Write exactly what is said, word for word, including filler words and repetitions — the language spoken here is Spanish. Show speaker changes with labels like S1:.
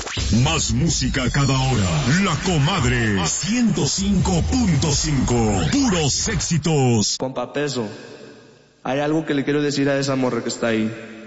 S1: Más música cada hora. La Comadre ciento cinco punto cinco. Puros éxitos.
S2: Compa Peso, hay algo que le quiero decir a esa morra que está ahí.